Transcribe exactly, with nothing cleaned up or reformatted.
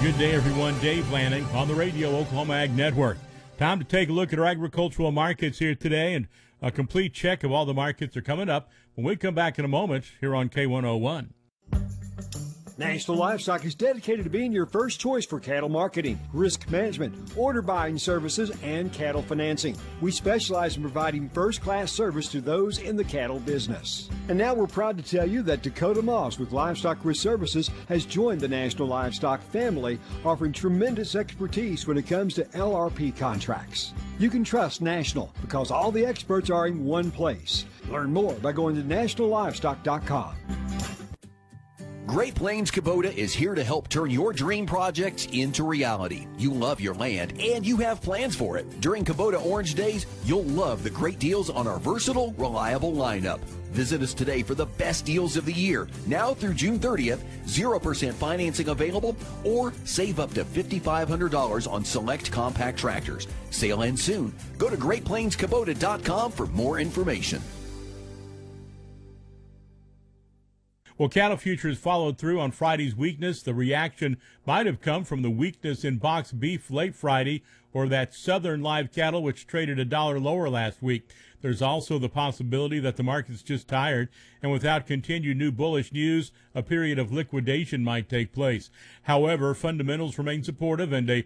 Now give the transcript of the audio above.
Good day, everyone. Dave Lanning on the radio, Oklahoma Ag Network. Time to take a look at our agricultural markets here today, and a complete check of all the markets are coming up when we come back in a moment here on K one oh one. National Livestock is dedicated to being your first choice for cattle marketing, risk management, order buying services, and cattle financing. We specialize in providing first-class service to those in the cattle business. And now we're proud to tell you that Dakota Moss with Livestock Risk Services has joined the National Livestock family, offering tremendous expertise when it comes to L R P contracts. You can trust National because all the experts are in one place. Learn more by going to national livestock dot com. Great Plains Kubota is here to help turn your dream projects into reality. You love your land and you have plans for it. During Kubota Orange Days, you'll love the great deals on our versatile, reliable lineup. Visit us today for the best deals of the year. Now through June thirtieth, zero percent financing available, or save up to five thousand five hundred dollars on select compact tractors. Sale ends soon. Go to great plains kubota dot com for more information. Well, cattle futures followed through on Friday's weakness. The reaction might have come from the weakness in box beef late Friday, or that southern live cattle, which traded a dollar lower last week. There's also the possibility that the market's just tired, and without continued new bullish news, a period of liquidation might take place. However, fundamentals remain supportive, and a